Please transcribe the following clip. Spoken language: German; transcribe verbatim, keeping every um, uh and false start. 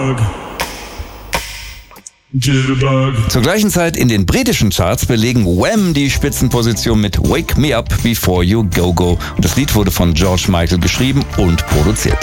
Zur gleichen Zeit in den britischen Charts belegen Wham die Spitzenposition mit Wake Me Up Before You Go Go. Und das Lied wurde von George Michael geschrieben und produziert.